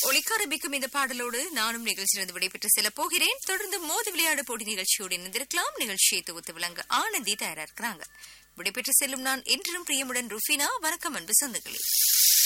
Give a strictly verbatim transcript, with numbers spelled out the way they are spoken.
ஒளிக்காரபிக்கும் இந்த பாடலோடு நானும் நிகழ்ச்சியிலிருந்து விடைபெற்று செல்ல போகிறேன். தொடர்ந்து மோதி விளையாடு போட்டி நிகழ்ச்சியோடு இணைந்திருக்கலாம். நிகழ்ச்சியை தொகுத்து விளங்க ஆனந்தி தயாரா இருக்கிறாங்க. விடைபெற்று செல்லும் நான் என்றும் பிரியமுடன் ருஃபினா. வணக்கம் அன்பு சொந்தங்களே.